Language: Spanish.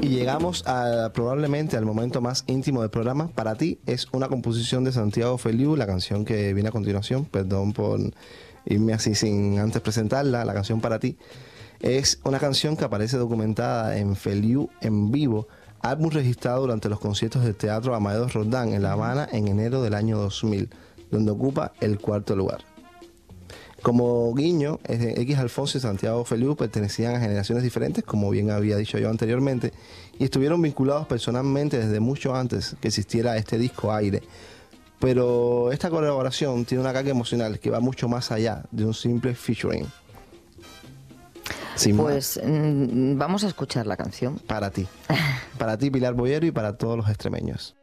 Y llegamos probablemente al momento más íntimo del programa. Para ti es una composición de Santiago Feliu, la canción que viene a continuación. Perdón por irme así sin antes presentarla. La canción Para ti es una canción que aparece documentada en Feliu en vivo, álbum registrado durante los conciertos del Teatro Amadeo Roldán en La Habana en enero del año 2000, donde ocupa el 4º lugar. Como guiño, X Alfonso y Santiago Feliu pertenecían a generaciones diferentes, como bien había dicho yo anteriormente, y estuvieron vinculados personalmente desde mucho antes que existiera este disco Aire. Pero esta colaboración tiene una carga emocional que va mucho más allá de un simple featuring. Pues vamos a escuchar la canción. Para ti, Pilar Boyero, y para todos los extremeños.